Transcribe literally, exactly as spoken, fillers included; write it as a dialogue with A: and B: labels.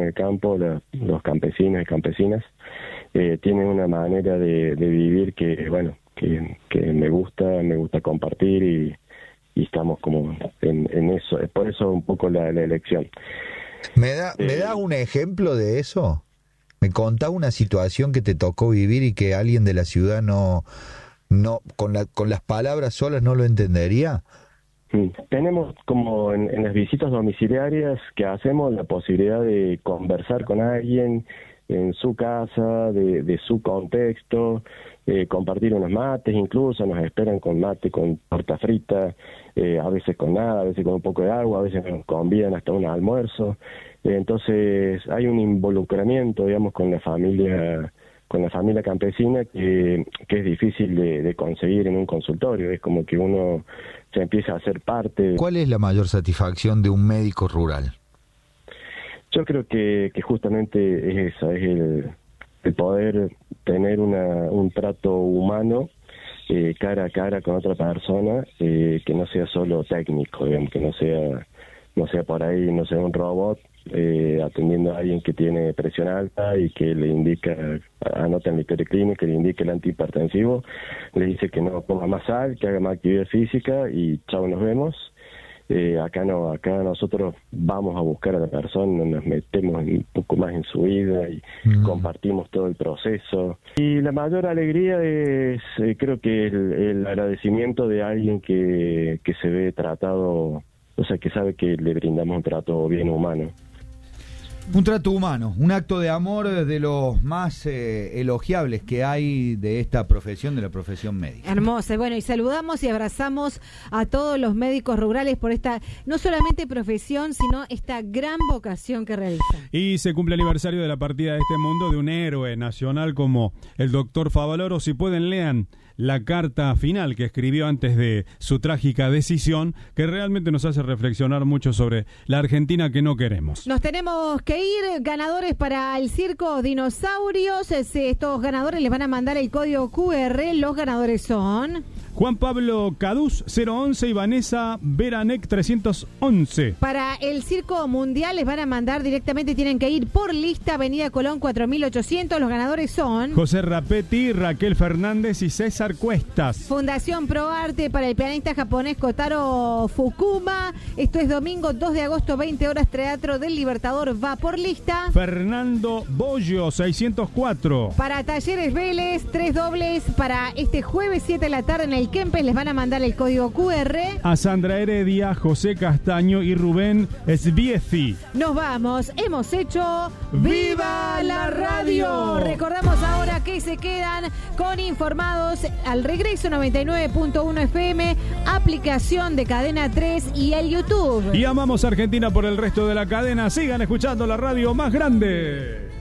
A: el campo, los, los campesinos y campesinas, eh, tienen una manera de, de vivir que, bueno, que, que me gusta, me gusta compartir y, y estamos como en, en eso. Es por eso un poco la, la elección.
B: ¿Me da,
A: eh,
B: ¿Me da un ejemplo de eso? ¿Me contás una situación que te tocó vivir y que alguien de la ciudad no, no con, la, con las palabras solas no lo entendería?
A: Tenemos como en, en las visitas domiciliarias que hacemos la posibilidad de conversar con alguien en su casa, de, de su contexto, eh, compartir unos mates, incluso nos esperan con mate, con torta frita, eh, a veces con nada, a veces con un poco de agua, a veces nos convidan hasta un almuerzo. Eh, entonces hay un involucramiento, digamos, con la familia con la familia campesina que, que es difícil de, de conseguir en un consultorio. Es como que uno se empieza a hacer parte.
B: ¿Cuál es la mayor satisfacción de un médico rural?
A: Yo creo que, que justamente es esa, es el, el poder tener una, un trato humano eh, cara a cara con otra persona, eh, que no sea solo técnico, digamos, que no sea, no sea por ahí, no sea un robot, eh, atendiendo a alguien que tiene presión alta y que le indica, anota en la historia clínica, le indica el antihipertensivo, le dice que no ponga más sal, que haga más actividad física y chao, nos vemos. Eh, acá no, acá nosotros vamos a buscar a la persona, nos metemos un poco más en su vida y mm. compartimos todo el proceso. Y la mayor alegría es, eh, creo que el, el agradecimiento de alguien que, que se ve tratado, o sea, que sabe que le brindamos un trato bien humano.
C: Un trato humano, un acto de amor de los más eh, elogiables que hay de esta profesión, de la profesión médica.
D: Hermoso. Bueno, y saludamos y abrazamos a todos los médicos rurales por esta, no solamente profesión, sino esta gran vocación que realizan.
E: Y se cumple el aniversario de la partida de este mundo de un héroe nacional como el doctor Favaloro. Si pueden, lean la carta final que escribió antes de su trágica decisión, que realmente nos hace reflexionar mucho sobre la Argentina que no queremos.
D: Nos tenemos que ir. Ganadores para el Circo Dinosaurios. Estos ganadores les van a mandar el código Q R. Los ganadores son
E: Juan Pablo Caduz, cero once, y Vanessa Beranec, trescientos once.
D: Para el Circo Mundial les van a mandar directamente, tienen que ir por lista, Avenida Colón cuatro mil ochocientos. Los ganadores son
E: José Rapetti, Raquel Fernández y César Cuestas.
D: Fundación ProArte para el pianista japonés Kotaro Fukuma. Esto es domingo dos de agosto, veinte horas, Teatro del Libertador. Va por lista
E: Fernando Bollo, seiscientos cuatro.
D: Para Talleres Vélez, tres dobles para este jueves siete de la tarde en el Kempes. Les van a mandar el código Q R.
E: A Sandra Heredia, José Castaño y Rubén Sbiezi.
D: Nos vamos, hemos hecho ¡Viva la Radio! Recordamos ahora que se quedan con Informados al regreso, noventa y nueve punto uno F M, aplicación de Cadena tres y el YouTube.
E: Y amamos a Argentina por el resto de la cadena. Sigan escuchando la radio más grande.